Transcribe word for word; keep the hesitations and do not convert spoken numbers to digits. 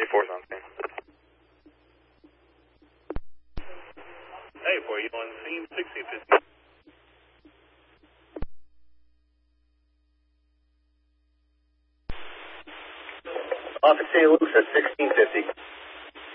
twenty-four's on scene. Hey, boy, you on scene sixteen fifty. Officer Saint Luke's at sixteen fifty.